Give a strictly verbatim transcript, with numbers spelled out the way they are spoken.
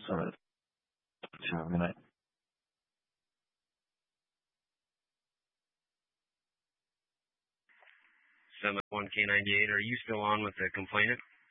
All right. Have a good night. seven one K ninety-eight, are you still on with the complainant?